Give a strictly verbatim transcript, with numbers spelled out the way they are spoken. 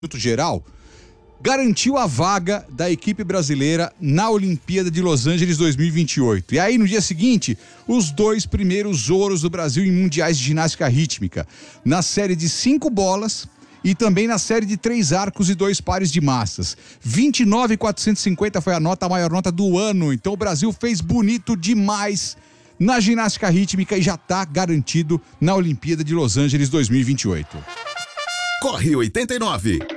geral, garantiu a vaga da equipe brasileira na Olimpíada de Los Angeles dois mil e vinte e oito. E aí, no dia seguinte, os dois primeiros ouros do Brasil em mundiais de ginástica rítmica, na série de cinco bolas e também na série de três arcos e dois pares de massas. vinte e nove mil quatrocentos e cinquenta foi a nota, a maior nota do ano. Então o Brasil fez bonito demais na ginástica rítmica e já está garantido na Olimpíada de Los Angeles dois mil e vinte e oito. Corre oitenta e nove.